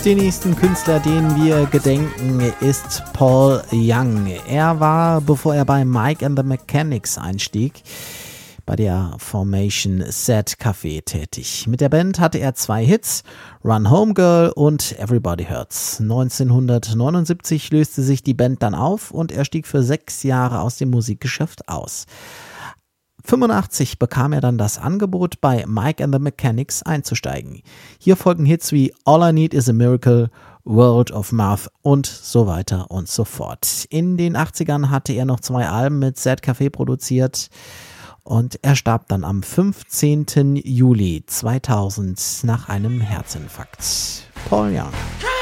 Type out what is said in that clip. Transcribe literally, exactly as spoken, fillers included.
Den nächsten Künstler, den wir gedenken, ist Paul Young. Er war, bevor er bei Mike and the Mechanics einstieg, bei der Formation Sad Café tätig. Mit der Band hatte er zwei Hits, Run Home Girl und Everybody Hurts. neunzehnhundertneunundsiebzig löste sich die Band dann auf und er stieg für sechs Jahre aus dem Musikgeschäft aus. fünfundachtzig bekam er dann das Angebot, bei Mike and the Mechanics einzusteigen. Hier folgten Hits wie All I Need Is a Miracle, World of Math und so weiter und so fort. In den achtzigern hatte er noch zwei Alben mit Sad Café produziert und er starb dann am fünfzehnten Juli zweitausend nach einem Herzinfarkt. Paul Young.